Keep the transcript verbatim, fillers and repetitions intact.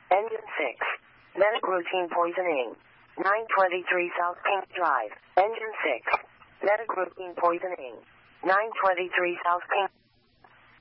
Engine six. Medic routine poisoning. nine twenty-three South Pink Drive. Engine six. Medic routine poisoning. nine twenty-three South Pink